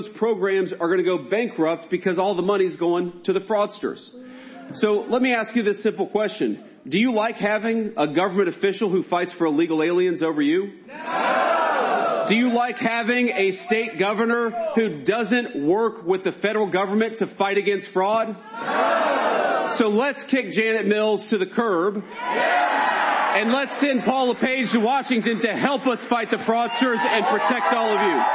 programs are going to go bankrupt because all the money's going to the fraudsters. So let me ask you this simple question. Do you like having a government official who fights for illegal aliens over you? No! Do you like having a state governor who doesn't work with the federal government to fight against fraud? No! So let's kick Janet Mills to the curb. Yeah! And let's send Paul LePage to Washington to help us fight the fraudsters and protect all of you.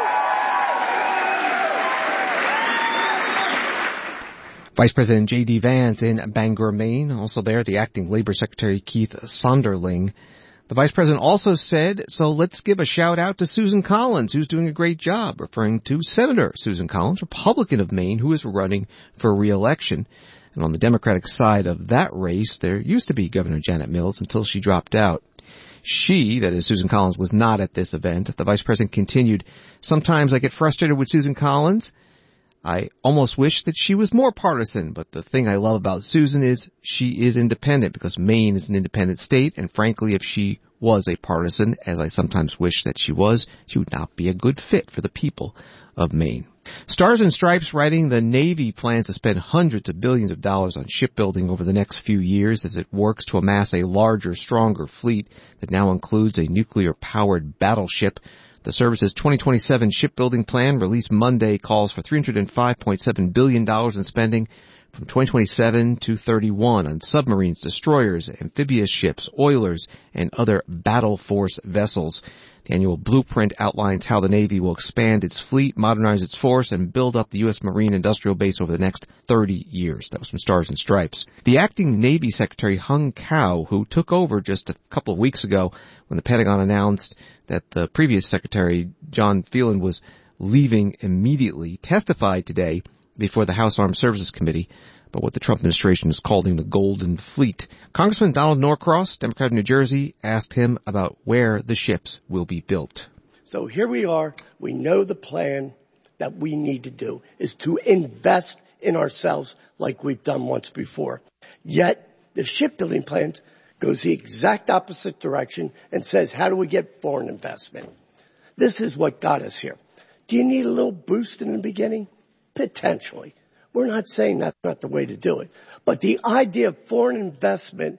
Vice President J.D. Vance in Bangor, Maine. Also there, the acting Labor Secretary Keith Sonderling. The Vice President also said, so let's give a shout out to Susan Collins, who's doing a great job, referring to Senator Susan Collins, Republican of Maine, who is running for re-election. And on the Democratic side of that race, there used to be Governor Janet Mills until she dropped out. She, that is Susan Collins, was not at this event. The Vice President continued, sometimes I get frustrated with Susan Collins. I almost wish that she was more partisan, but the thing I love about Susan is she is independent because Maine is an independent state, and frankly, if she was a partisan, as I sometimes wish that she would not be a good fit for the people of Maine. Stars and Stripes writing the Navy plans to spend hundreds of billions of dollars on shipbuilding over the next few years as it works to amass a larger, stronger fleet that now includes a nuclear-powered battleship. The service's 2027 shipbuilding plan, released Monday, calls for $305.7 billion in spending from 2027 to 31 on submarines, destroyers, amphibious ships, oilers, and other battle force vessels. The annual blueprint outlines how the Navy will expand its fleet, modernize its force, and build up the U.S. Marine industrial base over the next 30 years. That was from Stars and Stripes. The acting Navy Secretary Hung Cao, who took over just a couple of weeks ago when the Pentagon announced that the previous Secretary, John Phelan, was leaving immediately, testified today before the House Armed Services Committee about what the Trump administration is calling the Golden Fleet. Congressman Donald Norcross, Democrat of New Jersey, asked him about where the ships will be built. So here we are. We know the plan that we need to do is to invest in ourselves like we've done once before. Yet the shipbuilding plan goes the exact opposite direction and says, how do we get foreign investment? This is what got us here. Do you need a little boost in the beginning? Potentially. We're not saying that's not the way to do it. But the idea of foreign investment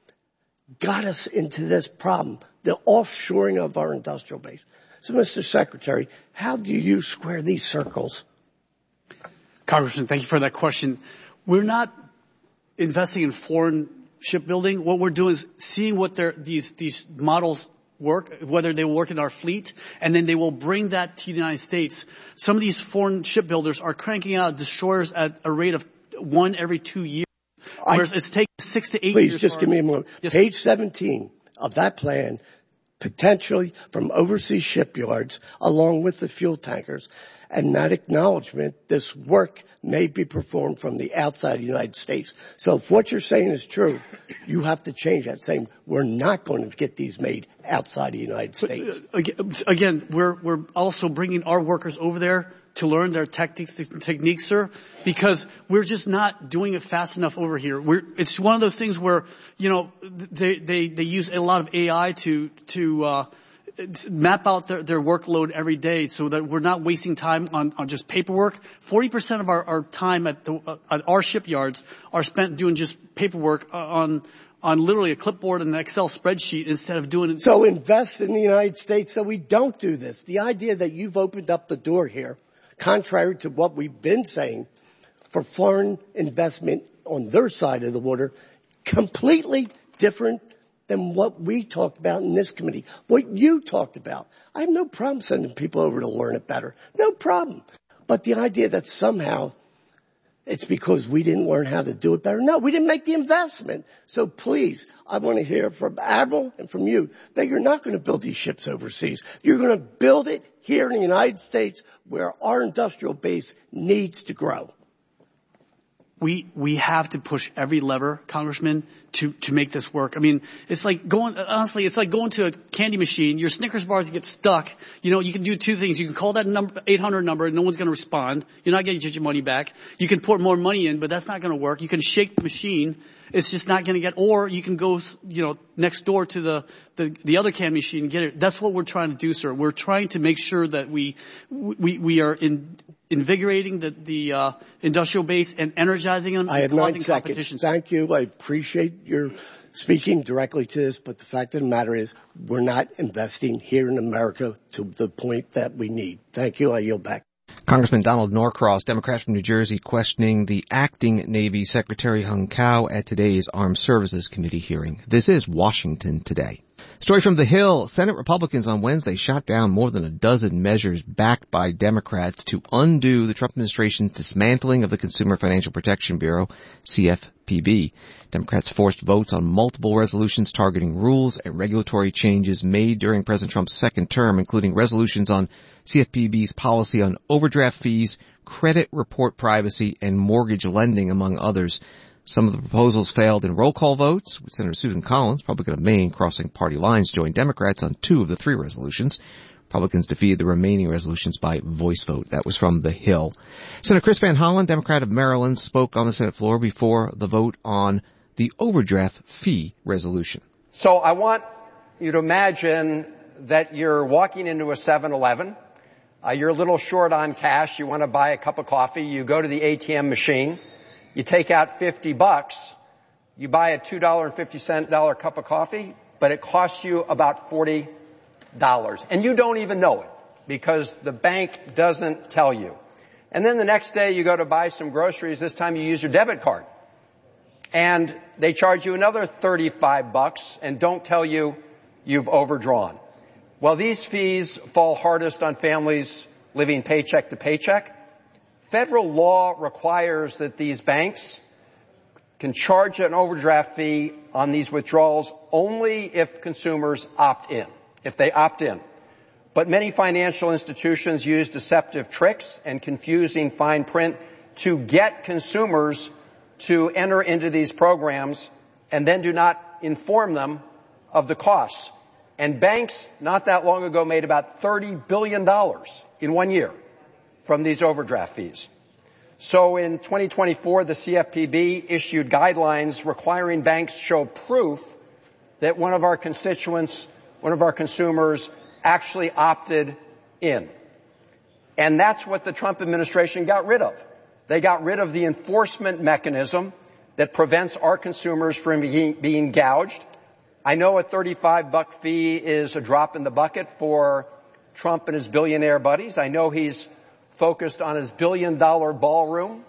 got us into this problem, the offshoring of our industrial base. So, Mr. Secretary, how do you square these circles? Congressman, thank you for that question. We're not investing in foreign shipbuilding. What we're doing is seeing what these models work, whether they will work in our fleet, and then they will bring that to the United States. Some of these foreign shipbuilders are cranking out destroyers at a rate of 1 every 2 years, whereas it's taking 6 to 8 years. Please, just give me a moment. Yes. Page 17 of that plan, potentially from overseas shipyards, along with the fuel tankers, and that acknowledgement, this work may be performed from the outside of the United States. So if what you're saying is true, you have to change that, saying we're not going to get these made outside of the United States. Again, we're also bringing our workers over there to learn their techniques, sir, because we're just not doing it fast enough over here. It's one of those things where, they use a lot of AI to map out their workload every day so that we're not wasting time on just paperwork. 40% of our time at our shipyards are spent doing just paperwork on literally a clipboard and an Excel spreadsheet instead of doing it. So invest in the United States so we don't do this. The idea that you've opened up the door here, contrary to what we've been saying, for foreign investment on their side of the water, completely different than what we talked about in this committee, what you talked about. I have no problem sending people over to learn it better. No problem. But the idea that somehow it's because we didn't learn how to do it better. No, we didn't make the investment. So please, I want to hear from Admiral and from you that you're not going to build these ships overseas. You're going to build it here in the United States where our industrial base needs to grow. we have to push every lever, Congressman, to make this work. I mean, it's like going to a candy machine. Your Snickers bars get stuck. You can do two things. You can call that 800 number and no one's going to respond. You're not going to get your money back. You can pour more money in, but that's not going to work. You can shake the machine. It's just not going to get, or you can go, next door to the other candy machine and get it. That's what we're trying to do, sir. We're trying to make sure that we are invigorating the industrial base and energizing them. I have 9 seconds. Thank you. I appreciate your speaking directly to this, but the fact of the matter is we're not investing here in America to the point that we need. Thank you. I yield back. Congressman Donald Norcross, Democrat from New Jersey, questioning the acting Navy Secretary Hung Cao at today's Armed Services Committee hearing. This is Washington Today. Story from The Hill. Senate Republicans on Wednesday shot down more than a dozen measures backed by Democrats to undo the Trump administration's dismantling of the Consumer Financial Protection Bureau, CFPB. Democrats forced votes on multiple resolutions targeting rules and regulatory changes made during President Trump's second term, including resolutions on CFPB's policy on overdraft fees, credit report privacy, and mortgage lending, among others. Some of the proposals failed in roll call votes, with Senator Susan Collins, Republican of Maine, crossing party lines, joined Democrats on 2 of the 3 resolutions. Republicans defeated the remaining resolutions by voice vote. That was from The Hill. Senator Chris Van Hollen, Democrat of Maryland, spoke on the Senate floor before the vote on the overdraft fee resolution. So I want you to imagine that you're walking into a 7-Eleven. You're a little short on cash. You want to buy a cup of coffee. You go to the ATM machine. You take out $50. You buy a $2.50 cup of coffee, but it costs you about $40. And you don't even know it because the bank doesn't tell you. And then the next day you go to buy some groceries. This time you use your debit card. And they charge you another $35 and don't tell you you've overdrawn. Well, these fees fall hardest on families living paycheck to paycheck. Federal law requires that these banks can charge an overdraft fee on these withdrawals only if consumers opt in, if they opt in. But many financial institutions use deceptive tricks and confusing fine print to get consumers to enter into these programs and then do not inform them of the costs. And banks not that long ago made about $30 billion in 1 year from these overdraft fees. So in 2024, the CFPB issued guidelines requiring banks show proof that one of our constituents, one of our consumers, actually opted in. And that's what the Trump administration got rid of. They got rid of the enforcement mechanism that prevents our consumers from being gouged. I know a $35 fee is a drop in the bucket for Trump and his billionaire buddies. I know he's focused on his $1 billion ballroom.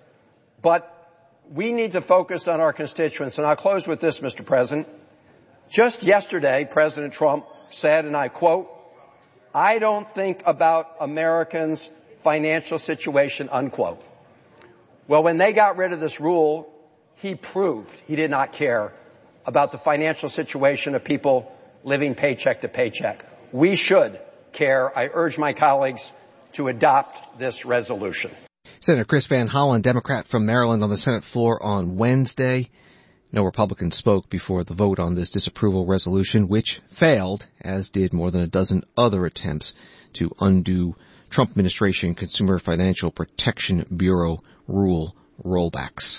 But we need to focus on our constituents. And I'll close with this, Mr. President. Just yesterday, President Trump said, and I quote, "I don't think about Americans' financial situation," unquote. Well, when they got rid of this rule, he proved he did not care about the financial situation of people living paycheck to paycheck. We should care. I urge my colleagues to adopt this resolution. Senator Chris Van Hollen, Democrat from Maryland, on the Senate floor on Wednesday. No Republican spoke before the vote on this disapproval resolution, which failed, as did more than a dozen other attempts to undo Trump administration Consumer Financial Protection Bureau rule rollbacks.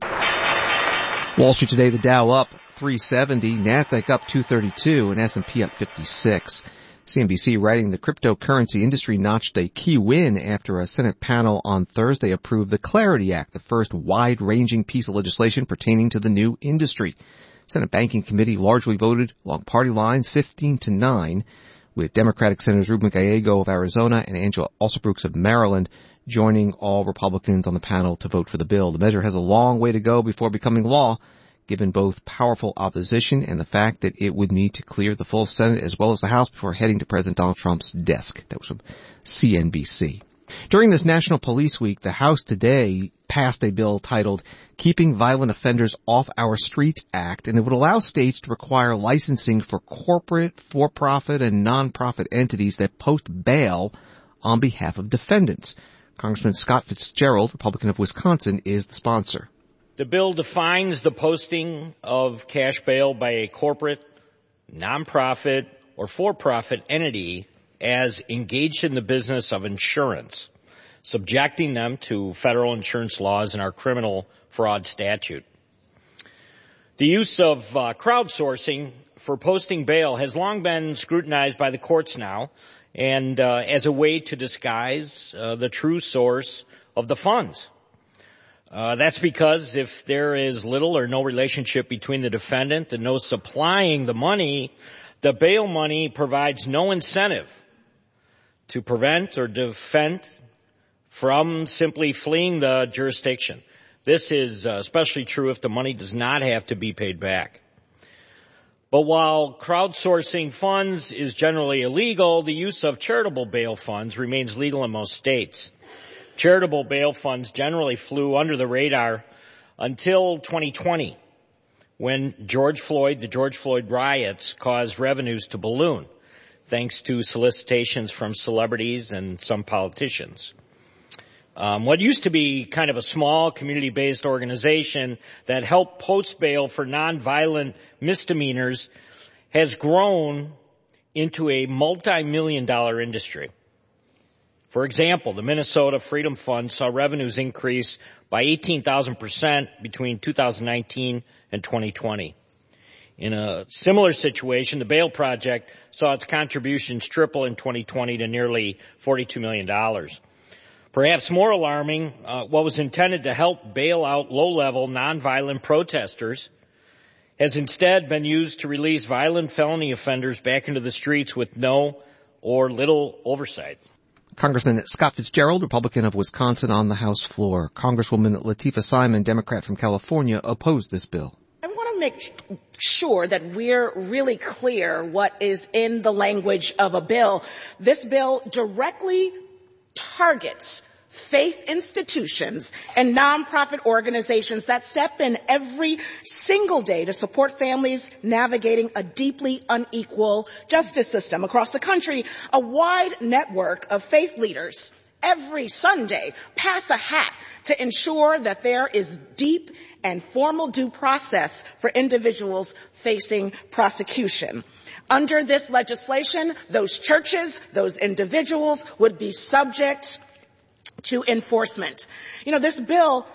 Wall Street today, the Dow up 370, NASDAQ up 232, and S&P up 56. CNBC writing the cryptocurrency industry notched a key win after a Senate panel on Thursday approved the Clarity Act, the first wide-ranging piece of legislation pertaining to the new industry. Senate Banking Committee largely voted along party lines 15-9, with Democratic Senators Ruben Gallego of Arizona and Angela Alsobrooks of Maryland joining all Republicans on the panel to vote for the bill. The measure has a long way to go before becoming law, given both powerful opposition and the fact that it would need to clear the full Senate as well as the House before heading to President Donald Trump's desk. That was from CNBC. During this National Police Week, the House today passed a bill titled Keeping Violent Offenders Off Our Streets Act, and it would allow states to require licensing for corporate, for-profit, and non-profit entities that post bail on behalf of defendants. Congressman Scott Fitzgerald, Republican of Wisconsin, is the sponsor. The bill defines the posting of cash bail by a corporate, nonprofit, or for-profit entity as engaged in the business of insurance, subjecting them to federal insurance laws and our criminal fraud statute. The use of crowdsourcing for posting bail has long been scrutinized by the courts now, and as a way to disguise the true source of the funds. That's because if there is little or no relationship between the defendant and those supplying the money, the bail money provides no incentive to prevent or defend from simply fleeing the jurisdiction. This is especially true if the money does not have to be paid back. But while crowdsourcing funds is generally illegal, the use of charitable bail funds remains legal in most states. Charitable bail funds generally flew under the radar until 2020, when the George Floyd riots caused revenues to balloon, thanks to solicitations from celebrities and some politicians. What used to be kind of a small community-based organization that helped post bail for nonviolent misdemeanors has grown into a multi-million-dollar industry. For example, the Minnesota Freedom Fund saw revenues increase by 18,000% between 2019 and 2020. In a similar situation, the Bail Project saw its contributions triple in 2020 to nearly $42 million. Perhaps more alarming, what was intended to help bail out low-level, nonviolent protesters has instead been used to release violent felony offenders back into the streets with no or little oversight. Congressman Scott Fitzgerald, Republican of Wisconsin, on the House floor. Congresswoman Lateefah Simon, Democrat from California, opposed this bill. I want to make sure that we're really clear what is in the language of a bill. This bill directly targets faith institutions and nonprofit organizations that step in every single day to support families navigating a deeply unequal justice system across the country. A wide network of faith leaders every Sunday pass a hat to ensure that there is deep and formal due process for individuals facing prosecution. Under this legislation, those churches, those individuals would be subject to enforcement. You know, this bill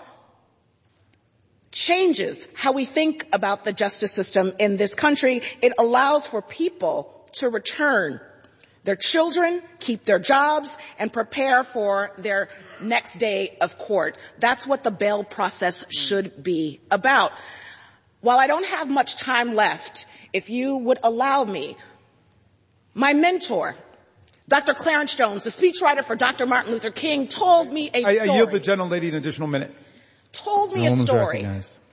changes how we think about the justice system in this country. It allows for people to return their children, keep their jobs, and prepare for their next day of court. That's what the bail process should be about. While I don't have much time left, if you would allow me, my mentor, Dr. Clarence Jones, the speechwriter for Dr. Martin Luther King, told me a story. I yield the gentlelady an additional minute. Told me a story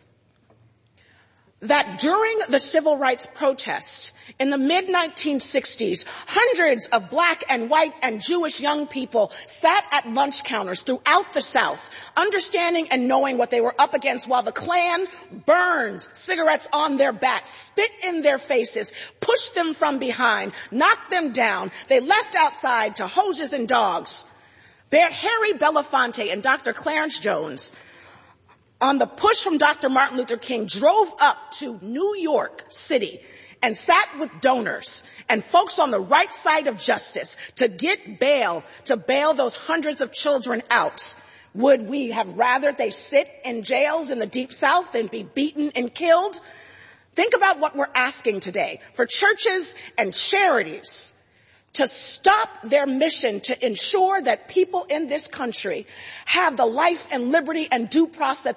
that during the civil rights protests in the mid-1960s, hundreds of black and white and Jewish young people sat at lunch counters throughout the South, understanding and knowing what they were up against while the Klan burned cigarettes on their backs, spit in their faces, pushed them from behind, knocked them down. They left outside to hoses and dogs. Harry Belafonte and Dr. Clarence Jones, on the push from Dr. Martin Luther King, drove up to New York City and sat with donors and folks on the right side of justice to get bail, to bail those hundreds of children out. Would we have rather they sit in jails in the Deep South and be beaten and killed? Think about what we're asking today for churches and charities to stop their mission to ensure that people in this country have the life and liberty and due process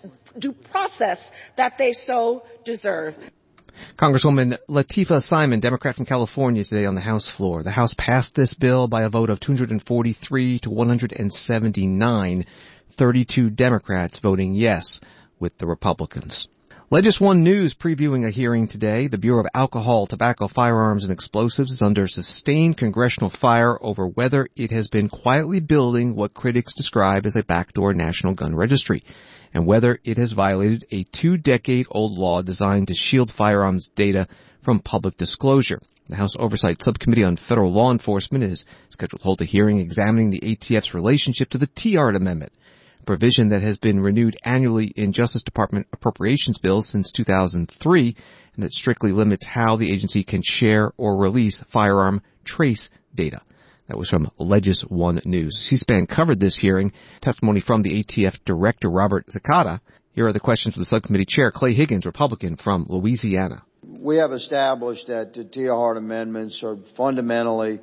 that they so deserve. Congresswoman Lateefah Simon, Democrat from California, today on the House floor. The House passed this bill by a vote of 243 to 179, 32 Democrats voting yes with the Republicans. Legis One News previewing a hearing today. The Bureau of Alcohol, Tobacco, Firearms, and Explosives is under sustained congressional fire over whether it has been quietly building what critics describe as a backdoor national gun registry, and whether it has violated a 2-decade-old law designed to shield firearms data from public disclosure. The House Oversight Subcommittee on Federal Law Enforcement is scheduled to hold a hearing examining the ATF's relationship to the TIARD Amendment, a provision that has been renewed annually in Justice Department appropriations bills since 2003 and that strictly limits how the agency can share or release firearm trace data. That was from Legis One News. C-SPAN covered this hearing. Testimony from the ATF Director Robert Zakata. Here are the questions from the subcommittee chair, Clay Higgins, Republican from Louisiana. We have established that the TIARD amendments are fundamentally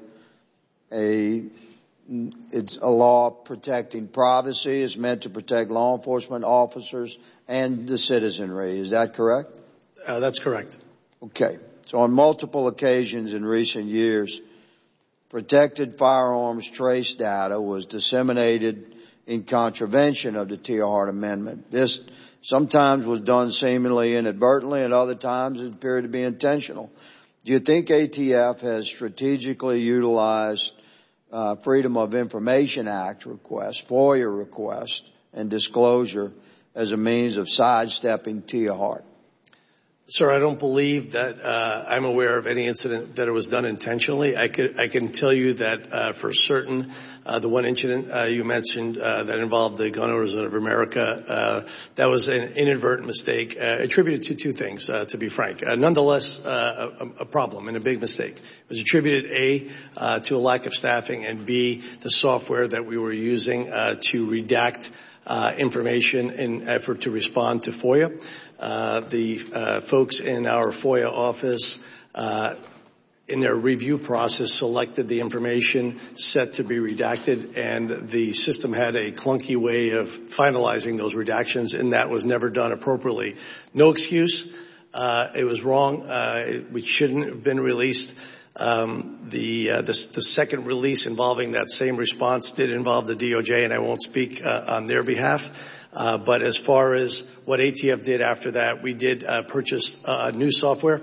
it's a law protecting privacy. It's meant to protect law enforcement officers and the citizenry. Is that correct? That's correct. Okay. So on multiple occasions in recent years, protected firearms trace data was disseminated in contravention of the TIARD amendment. This sometimes was done seemingly inadvertently, and other times it appeared to be intentional. Do you think ATF has strategically utilized Freedom of Information Act requests, FOIA requests, and disclosure as a means of sidestepping TIARD? Sir, I don't believe that I'm aware of any incident that it was done intentionally. I can tell you that for certain, the one incident you mentioned that involved the gun owners of America, that was an inadvertent mistake attributed to two things, to be frank. Nonetheless, a problem and a big mistake. It was attributed A, to a lack of staffing, and B, the software that we were using to redact information in effort to respond to FOIA. The folks in our FOIA office, in their review process, selected the information set to be redacted, and the system had a clunky way of finalizing those redactions, and that was never done appropriately. No excuse. It was wrong. We shouldn't have been released. The second release involving that same response did involve the DOJ, and I won't speak on their behalf. But as far as what ATF did after that, we did purchase new software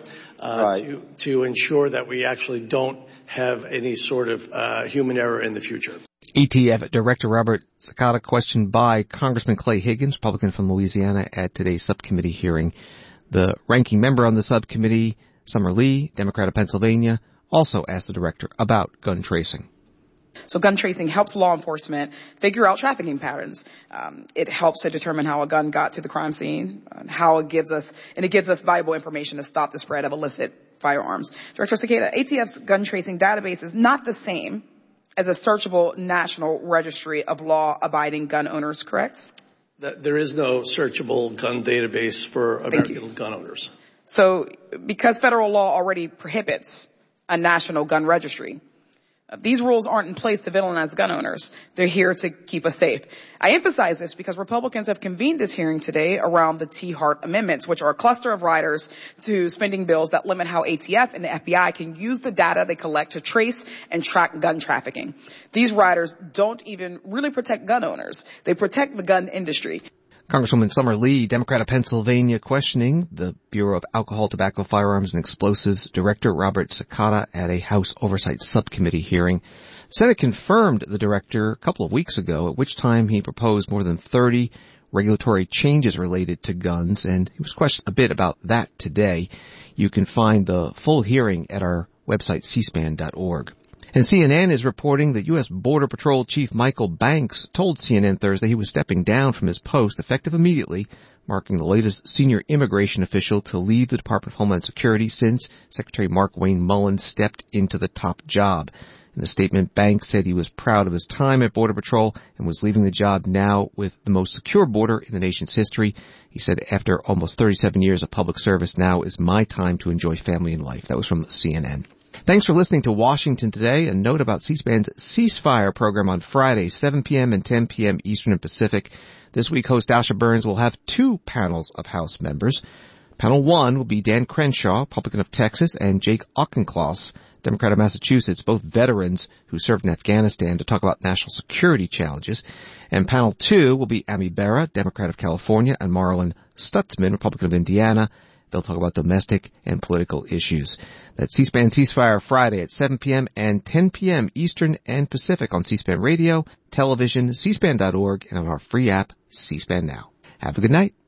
to ensure that we actually don't have any sort of human error in the future. ATF Director Robert Zakata, questioned by Congressman Clay Higgins, Republican from Louisiana, at today's subcommittee hearing. The ranking member on the subcommittee, Summer Lee, Democrat of Pennsylvania, also asked the director about gun tracing. So gun tracing helps law enforcement figure out trafficking patterns. It helps to determine how a gun got to the crime scene, how it gives us valuable information to stop the spread of illicit firearms. Director Zakata, ATF's gun tracing database is not the same as a searchable national registry of law-abiding gun owners, correct? There is no searchable gun database for American gun owners. So because federal law already prohibits a national gun registry, these rules aren't in place to villainize gun owners. They're here to keep us safe. I emphasize this because Republicans have convened this hearing today around the TIARD amendments, which are a cluster of riders to spending bills that limit how ATF and the FBI can use the data they collect to trace and track gun trafficking. These riders don't even really protect gun owners. They protect the gun industry. Congresswoman Summer Lee, Democrat of Pennsylvania, questioning the Bureau of Alcohol, Tobacco, Firearms, and Explosives Director Robert Zakata at a House Oversight Subcommittee hearing. The Senate confirmed the director a couple of weeks ago, at which time he proposed more than 30 regulatory changes related to guns, and he was questioned a bit about that today. You can find the full hearing at our website, cspan.org. And CNN is reporting that U.S. Border Patrol Chief Michael Banks told CNN Thursday he was stepping down from his post effective immediately, marking the latest senior immigration official to leave the Department of Homeland Security since Secretary Mark Wayne Mullins stepped into the top job. In a statement, Banks said he was proud of his time at Border Patrol and was leaving the job now with the most secure border in the nation's history. He said, after almost 37 years of public service, now is my time to enjoy family and life. That was from CNN. Thanks for listening to Washington Today. A note about C-SPAN's Ceasefire program on Friday, 7 p.m. and 10 p.m. Eastern and Pacific. This week, host Asha Burns will have two panels of House members. Panel 1 will be Dan Crenshaw, Republican of Texas, and Jake Auchincloss, Democrat of Massachusetts, both veterans who served in Afghanistan, to talk about national security challenges. And Panel 2 will be Amy Bera, Democrat of California, and Marlin Stutzman, Republican of Indiana. They'll talk about domestic and political issues. That's C-SPAN Ceasefire Friday at 7 p.m. and 10 p.m. Eastern and Pacific on C-SPAN Radio, television, cspan.org, and on our free app, C-SPAN Now. Have a good night.